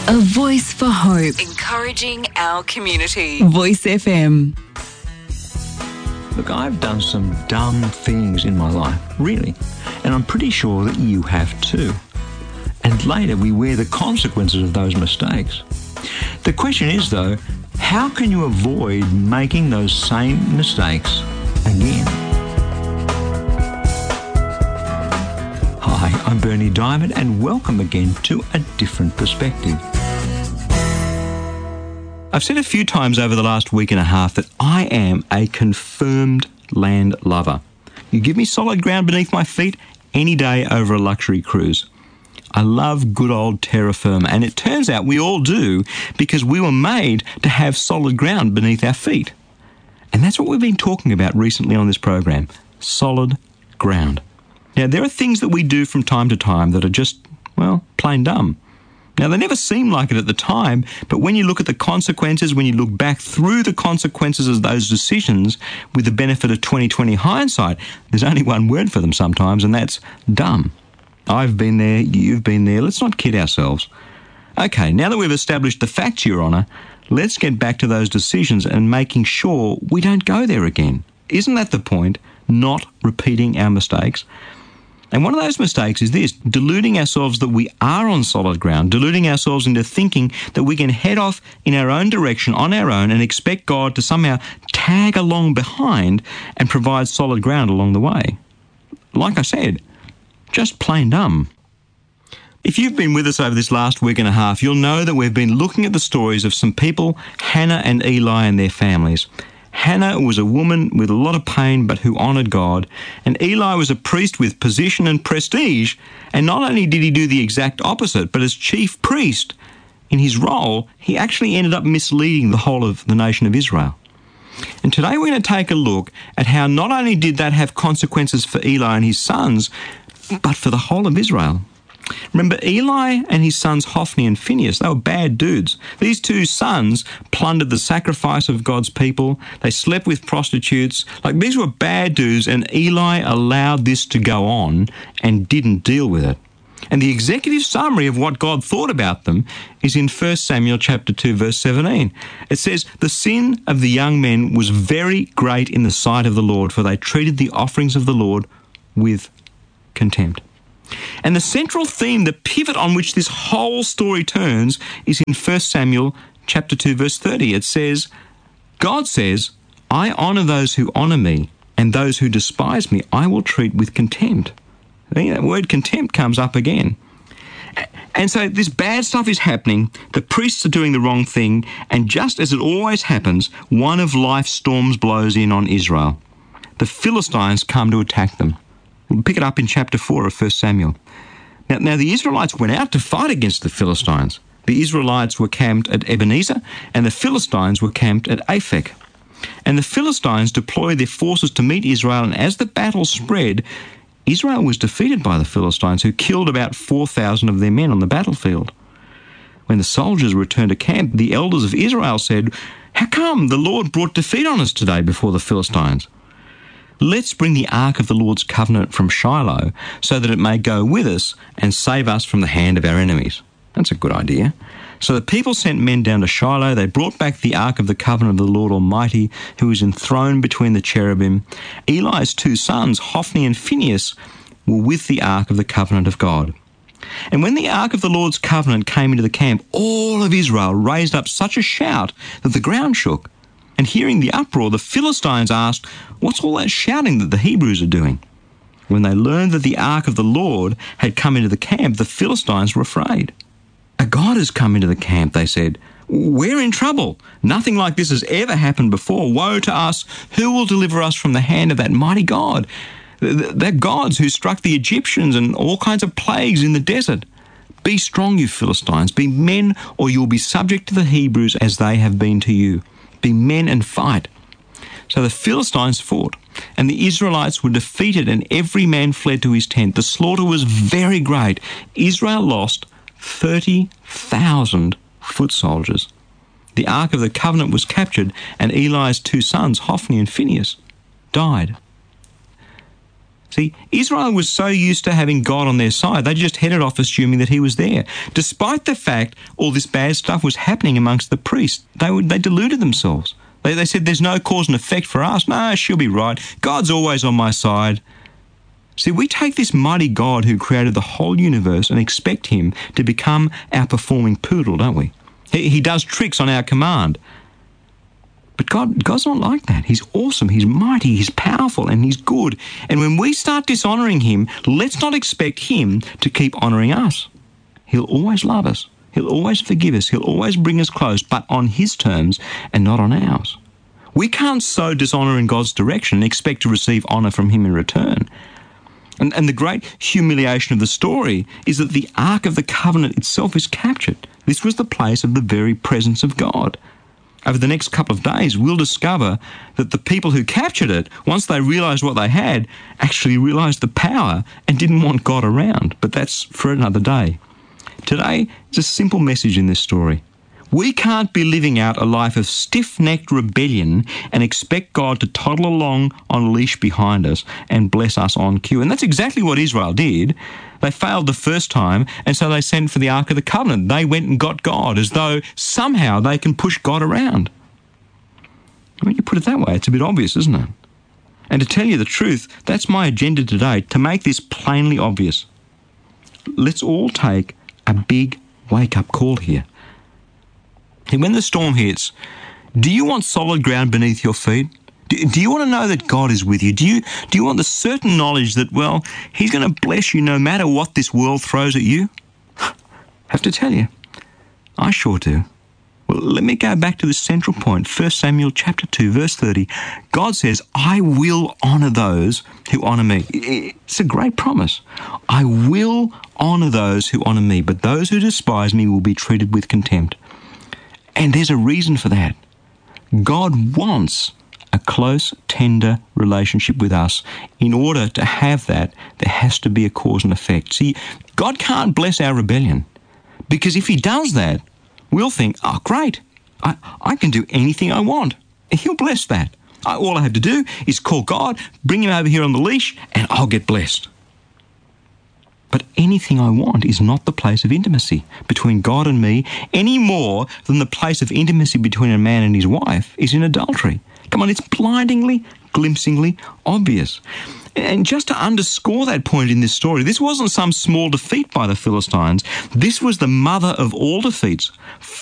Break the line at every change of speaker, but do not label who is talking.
A voice for hope.
Encouraging our community.
Voice FM.
Look, I've done some dumb things in my life, really, and I'm pretty sure that you have too. And later we wear the consequences of those mistakes. The question is, though, how can you avoid making those same mistakes again? Hi, I'm Bernie Diamond, and welcome again to A Different Perspective. I've said a few times over the last week and a half that I am a confirmed land lover. You give me solid ground beneath my feet any day over a luxury cruise. I love good old terra firma, and it turns out we all do because we were made to have solid ground beneath our feet. And that's what we've been talking about recently on this program, solid ground. Now, there are things that we do from time to time that are just, well, plain dumb. Now, they never seem like it at the time, but when you look at the consequences, when you look back through the consequences of those decisions with the benefit of 20/20 hindsight, there's only one word for them sometimes, and that's dumb. I've been there, you've been there. Let's not kid ourselves. Okay, now that we've established the facts, Your Honour, let's get back to those decisions and making sure we don't go there again. Isn't that the point? Not repeating our mistakes. And one of those mistakes is this, deluding ourselves that we are on solid ground, deluding ourselves into thinking that we can head off in our own direction on our own and expect God to somehow tag along behind and provide solid ground along the way. Like I said, just plain dumb. If you've been with us over this last week and a half, you'll know that we've been looking at the stories of some people, Hannah and Eli and their families. Hannah was a woman with a lot of pain but who honoured God, and Eli was a priest with position and prestige, and not only did he do the exact opposite, but as chief priest, in his role, he actually ended up misleading the whole of the nation of Israel. And today we're going to take a look at how not only did that have consequences for Eli and his sons, but for the whole of Israel. Remember, Eli and his sons Hophni and Phinehas, they were bad dudes. These two sons plundered the sacrifice of God's people. They slept with prostitutes. These were bad dudes, and Eli allowed this to go on and didn't deal with it. And the executive summary of what God thought about them is in 1 Samuel chapter 2, verse 17. It says, "The sin of the young men was very great in the sight of the Lord, for they treated the offerings of the Lord with contempt." And the central theme, the pivot on which this whole story turns, is in 1 Samuel chapter 2, verse 30. It says, God says, "I honour those who honour me, and those who despise me I will treat with contempt." I think that word contempt comes up again. And so this bad stuff is happening, the priests are doing the wrong thing, and just as it always happens, one of life's storms blows in on Israel. The Philistines come to attack them. We'll pick it up in chapter 4 of 1 Samuel. Now the Israelites went out to fight against the Philistines. The Israelites were camped at Ebenezer, and the Philistines were camped at Aphek. And the Philistines deployed their forces to meet Israel, and as the battle spread, Israel was defeated by the Philistines, who killed about 4,000 of their men on the battlefield. When the soldiers returned to camp, the elders of Israel said, "How come the Lord brought defeat on us today before the Philistines? Let's bring the ark of the Lord's covenant from Shiloh so that it may go with us and save us from the hand of our enemies." That's a good idea. So the people sent men down to Shiloh. They brought back the ark of the covenant of the Lord Almighty, who was enthroned between the cherubim. Eli's two sons, Hophni and Phinehas, were with the ark of the covenant of God. And when the ark of the Lord's covenant came into the camp, all of Israel raised up such a shout that the ground shook. And hearing the uproar, the Philistines asked, "What's all that shouting that the Hebrews are doing?" When they learned that the ark of the Lord had come into the camp, the Philistines were afraid. "A god has come into the camp," they said. "We're in trouble. Nothing like this has ever happened before. Woe to us! Who will deliver us from the hand of that mighty God? They're gods who struck the Egyptians and all kinds of plagues in the desert. Be strong, you Philistines. Be men, or you'll be subject to the Hebrews as they have been to you. Be men and fight." So the Philistines fought, and the Israelites were defeated, and every man fled to his tent. The slaughter was very great. Israel lost 30,000 foot soldiers. The Ark of the Covenant was captured, and Eli's two sons, Hophni and Phinehas, died. See, Israel was so used to having God on their side, they just headed off assuming that he was there. Despite the fact all this bad stuff was happening amongst the priests, they deluded themselves. They said, there's no cause and effect for us. No, she'll be right. God's always on my side. See, we take this mighty God who created the whole universe and expect him to become our performing poodle, don't we? He does tricks on our command. But God's not like that. He's awesome, he's mighty, he's powerful, and he's good. And when we start dishonouring him, let's not expect him to keep honouring us. He'll always love us. He'll always forgive us. He'll always bring us close, but on his terms and not on ours. We can't sow dishonour in God's direction and expect to receive honour from him in return. And the great humiliation of the story is that the Ark of the Covenant itself is captured. This was the place of the very presence of God. Over the next couple of days, we'll discover that the people who captured it, once they realised what they had, actually realised the power and didn't want God around. But that's for another day. Today, it's a simple message in this story. We can't be living out a life of stiff-necked rebellion and expect God to toddle along on a leash behind us and bless us on cue. And that's exactly what Israel did. They failed the first time, and so they sent for the Ark of the Covenant. They went and got God as though somehow they can push God around. When you put it that way, it's a bit obvious, isn't it? And to tell you the truth, that's my agenda today, to make this plainly obvious. Let's all take a big wake-up call here. And when the storm hits, do you want solid ground beneath your feet? Do you want to know that God is with you? Do you want the certain knowledge that, well, he's going to bless you no matter what this world throws at you? Have to tell you, I sure do. Well, let me go back to the central point, 1 Samuel chapter 2, verse 30. God says, I will honour those who honour me. It's a great promise. I will honour those who honour me, but those who despise me will be treated with contempt. And there's a reason for that. God wants a close, tender relationship with us. In order to have that, there has to be a cause and effect. See, God can't bless our rebellion, because if he does that, we'll think, oh, great, I can do anything I want. He'll bless that. All I have to do is call God, bring him over here on the leash, and I'll get blessed. But anything I want is not the place of intimacy between God and me, any more than the place of intimacy between a man and his wife is in adultery. Come on, it's blindingly, glimpsingly obvious. And just to underscore that point in this story, this wasn't some small defeat by the Philistines. This was the mother of all defeats.